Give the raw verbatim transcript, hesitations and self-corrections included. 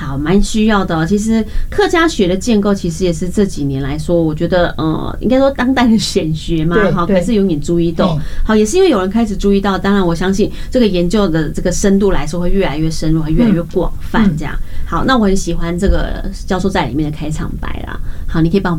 好，蛮需要的。其实客家学的建构，其实也是这几年来说，我觉得呃，应该说当代的显学嘛，哈，还是有点注意到。好，也是因为有人开始注意到，当然我相信这个研究的这个深度来说，会越来越深入，会越来越广泛。这样，好，那我很喜欢这个教授在里面的开场白啦。好，你可以帮我